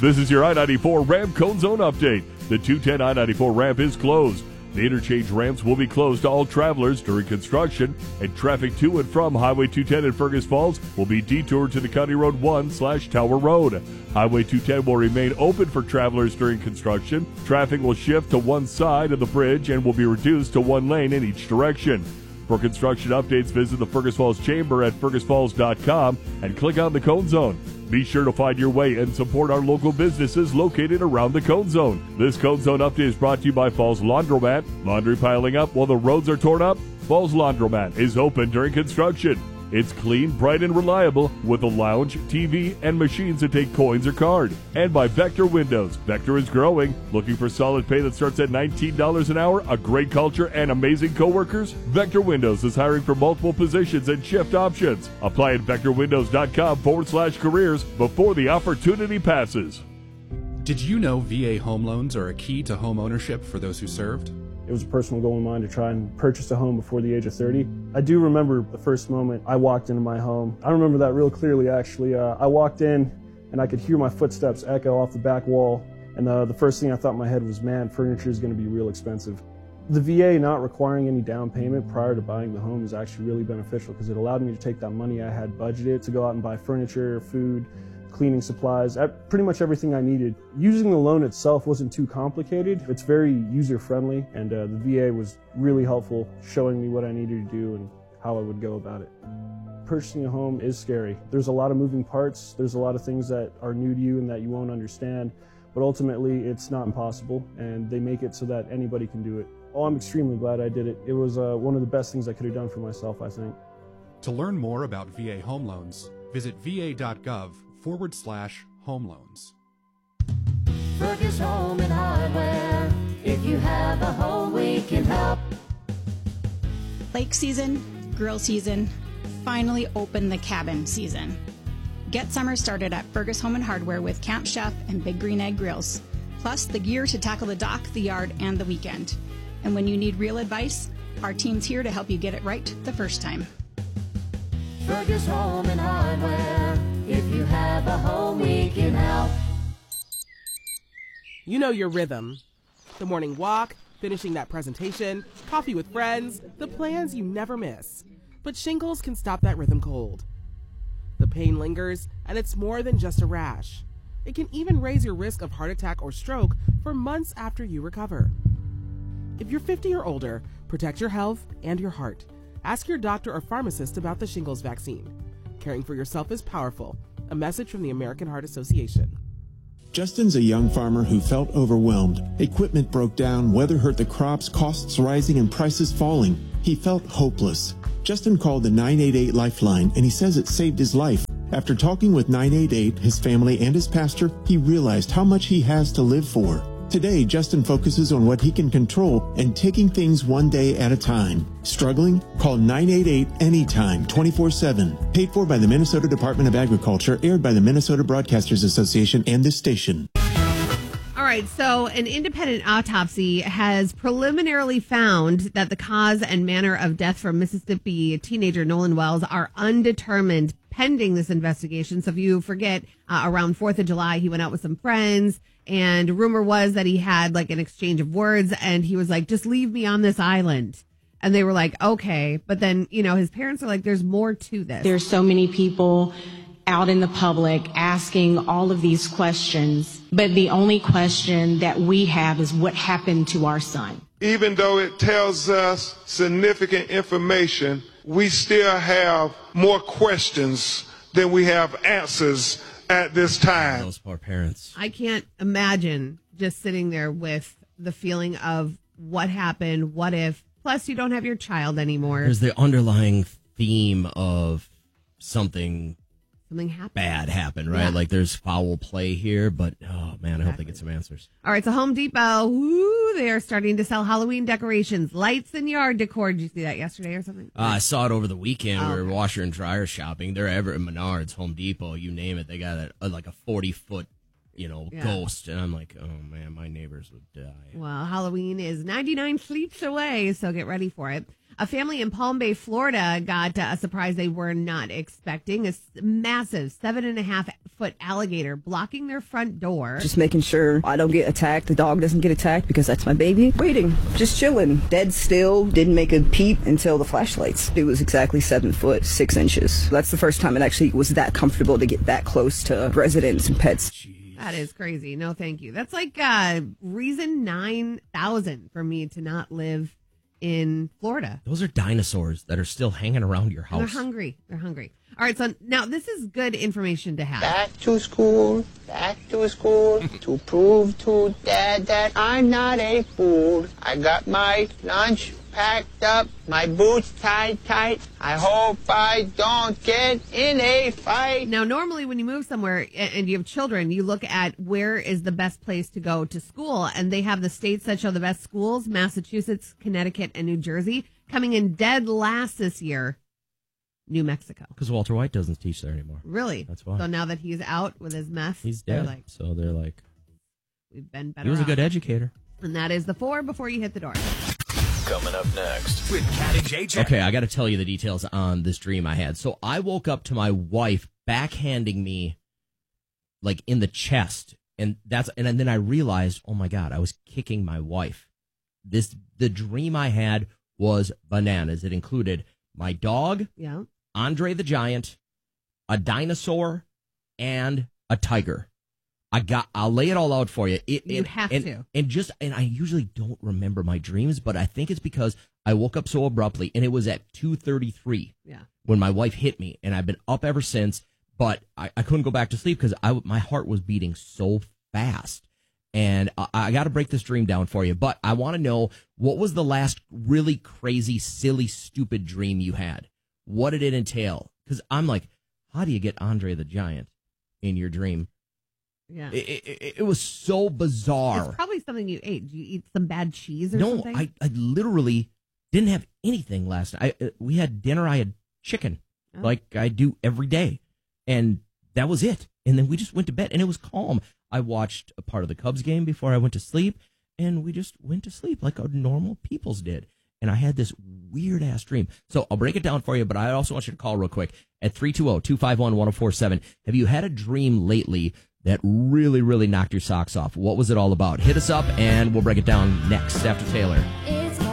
This is your I-94 ramp cone zone update. The 210 I-94 ramp is closed. The interchange ramps will be closed to all travelers during construction, and traffic to and from Highway 210 in Fergus Falls will be detoured to the County Road 1/Tower Road. Highway 210 will remain open for travelers during construction. Traffic will shift to one side of the bridge and will be reduced to one lane in each direction. For construction updates, visit the Fergus Falls Chamber at fergusfalls.com and click on the Cone Zone. Be sure to find your way and support our local businesses located around the Cone Zone. This Cone Zone update is brought to you by Falls Laundromat. Laundry piling up while the roads are torn up? Falls Laundromat is open during construction. It's clean, bright, and reliable with a lounge, TV, and machines that take coins or card. And by Vector Windows. Vector is growing. Looking for solid pay that starts at $19 an hour, a great culture, and amazing coworkers? Vector Windows is hiring for multiple positions and shift options. Apply at vectorwindows.com/careers before the opportunity passes. Did you know VA home loans are a key to home ownership for those who served? It was a personal goal of mine to try and purchase a home before the age of 30. I do remember the first moment I walked into my home. I remember that real clearly, actually. I walked in and I could hear my footsteps echo off the back wall. And the first thing I thought in my head was, man, furniture is going to be real expensive. The VA not requiring any down payment prior to buying the home is actually really beneficial because it allowed me to take that money I had budgeted to go out and buy furniture, food, cleaning supplies, pretty much everything I needed. Using the loan itself wasn't too complicated. It's very user-friendly, and the VA was really helpful showing me what I needed to do and how I would go about it. Purchasing a home is scary. There's a lot of moving parts. There's a lot of things that are new to you and that you won't understand, but ultimately it's not impossible, and they make it so that anybody can do it. Oh, I'm extremely glad I did it. It was one of the best things I could have done for myself, I think. To learn more about VA home loans, visit va.gov/home loans. Fergus Home and Hardware. If you have a home, we can help. Lake season, grill season, finally open the cabin season. Get summer started at Fergus Home and Hardware with Camp Chef and Big Green Egg grills, plus the gear to tackle the dock, the yard, and the weekend. And when you need real advice, our team's here to help you get it right the first time. Fergus Home and Hardware. If you have a home, we can help. You know your rhythm. The morning walk, finishing that presentation, coffee with friends, the plans you never miss. But shingles can stop that rhythm cold. The pain lingers, and it's more than just a rash. It can even raise your risk of heart attack or stroke for months after you recover. If you're 50 or older, protect your health and your heart. Ask your doctor or pharmacist about the shingles vaccine. Caring for yourself is powerful. A message from the American Heart Association. Justin's a young farmer who felt overwhelmed. Equipment broke down, weather hurt the crops, costs rising, and prices falling. He felt hopeless. Justin called the 988 Lifeline, and he says it saved his life. After talking with 988, his family, and his pastor, he realized how much he has to live for. Today, Justin focuses on what he can control and taking things one day at a time. Struggling? Call 988 anytime, 24/7. Paid for by the Minnesota Department of Agriculture, aired by the Minnesota Broadcasters Association and this station. All right, so an independent autopsy has preliminarily found that the cause and manner of death for Mississippi teenager Nolan Wells are undetermined pending this investigation. So if you forget, around 4th of July, he went out with some friends, and rumor was that he had like an exchange of words, and he was like, just leave me on this island. And they were like, okay. But then, you know, his parents are like, there's more to this. There's so many people out in the public asking all of these questions, but the only question that we have is what happened to our son. Even though it tells us significant information, we still have more questions than we have answers at this time. Those poor parents. I can't imagine just sitting there with the feeling of what happened, what if, plus you don't have your child anymore. There's the underlying theme of something happened. Bad happened, right? Yeah. Like there's foul play here, but oh man, I hope they get some answers. All right, so Home Depot, they are starting to sell Halloween decorations, lights, and yard decor. Did you see that yesterday or something? I saw it over the weekend. We were washer and dryer shopping. They're ever at Menards, Home Depot, you name it. They got like a 40-foot ghost. And I'm like, oh, man, my neighbors would die. Well, Halloween is 99 sleeps away, so get ready for it. A family in Palm Bay, Florida got a surprise they were not expecting. A massive 7.5-foot alligator blocking their front door. Just making sure I don't get attacked, the dog doesn't get attacked because that's my baby. Waiting, just chilling, dead still, didn't make a peep until the flashlights. It was exactly 7 foot 6 inches. That's the first time it actually was that comfortable to get that close to residents and pets. That is crazy. No, thank you. That's like reason 9,000 for me to not live in Florida. Those are dinosaurs that are still hanging around your house. They're hungry. All right, so now this is good information to have. Back to school to prove to Dad that I'm not a fool. I got my lunch packed up, my boots tied tight. I hope I don't get in a fight. Now, normally when you move somewhere and you have children, you look at where is the best place to go to school, and they have the states that show the best schools: Massachusetts, Connecticut, and New Jersey. Coming in dead last this year, New Mexico. Because Walter White doesn't teach there anymore. Really? That's why. So now that he's out with his mess, he's dead. They're like, we've been better. He was a good off. educator. And that is the 4 before you hit the door. Coming up next with Cat and JJ. Okay, I got to tell you the details on this dream I had. So I woke up to my wife backhanding me, like in the chest, and then I realized, oh my God, I was kicking my wife. The dream I had was bananas. It included my dog, Andre the Giant, a dinosaur, and a tiger. I'll lay it all out for you. You have to. And I usually don't remember my dreams, but I think it's because I woke up so abruptly, and it was at 2:33 when my wife hit me, and I've been up ever since, but I couldn't go back to sleep because my heart was beating so fast. And I got to break this dream down for you, but I want to know, what was the last really crazy, silly, stupid dream you had? What did it entail? Because I'm like, how do you get Andre the Giant in your dream? Yeah, it was so bizarre. It's probably something you ate. Did you eat some bad cheese or something? No, I literally didn't have anything last night. We had dinner. I had chicken, like I do every day, and that was it. And then we just went to bed, and it was calm. I watched a part of the Cubs game before I went to sleep, and we just went to sleep like our normal peoples did. And I had this weird-ass dream. So I'll break it down for you, but I also want you to call real quick at 320-251-1047. Have you had a dream lately that really, really knocked your socks off? What was it all about? Hit us up, and we'll break it down next after Taylor.